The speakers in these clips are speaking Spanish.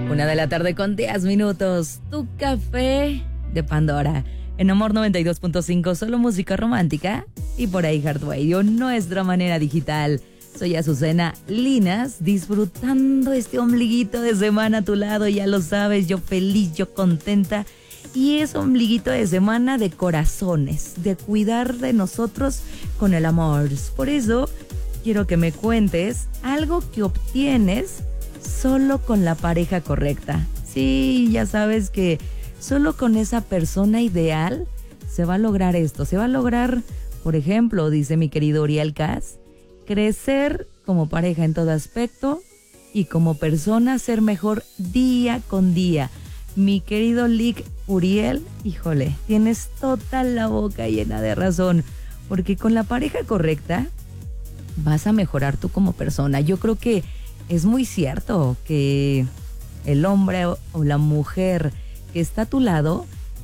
1:00 con 10 minutos. Tu café de Pandora. En Amor 92.5, solo música romántica. Y por ahí Heart Radio, nuestra manera digital. Soy Azucena Linas, disfrutando este ombliguito de semana a tu lado. Ya lo sabes, yo feliz, yo contenta. Y es ombliguito de semana de corazones, de cuidar de nosotros con el amor. Por eso quiero que me cuentes algo que obtienes solo con la pareja correcta. Sí, ya sabes que solo con esa persona ideal se va a lograr esto. Se va a lograr, por ejemplo, dice mi querido Uriel Cas, crecer como pareja en todo aspecto y como persona ser mejor día con día. Mi querido Lick Uriel, híjole, tienes toda la boca llena de razón, porque con la pareja correcta vas a mejorar tú como persona. Yo creo que es muy cierto que el hombre o la mujer que está a tu lado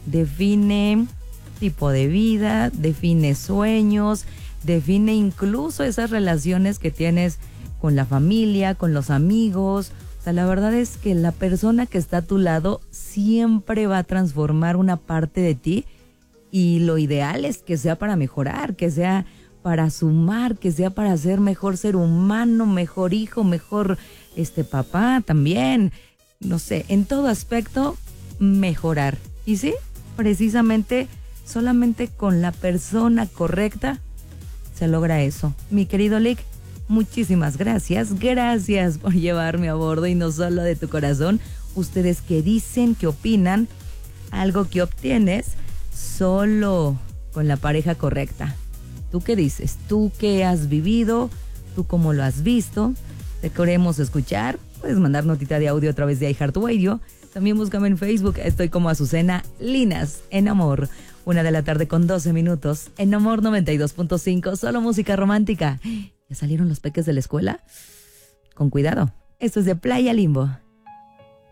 define tipo de vida, define sueños, define incluso esas relaciones que tienes con la familia, con los amigos. O sea, la verdad es que la persona que está a tu lado siempre va a transformar una parte de ti y lo ideal es que sea para mejorar, que sea para sumar, que sea para ser mejor ser humano, mejor hijo, mejor papá también. No sé, en todo aspecto mejorar. Y sí, precisamente solamente con la persona correcta se logra eso. Mi querido Lick, muchísimas gracias. Gracias por llevarme a bordo y no solo de tu corazón. Ustedes que dicen, que opinan, algo que obtienes solo con la pareja correcta. ¿Tú qué dices? ¿Tú qué has vivido? ¿Tú cómo lo has visto? Te queremos escuchar. Puedes mandar notita de audio a través de iHeartRadio. También búscame en Facebook. Estoy como Azucena Linas en Amor. 1:00 con 12 minutos. En Amor 92.5. Solo música romántica. ¿Ya salieron los peques de la escuela? Con cuidado. Esto es de Playa Limbo.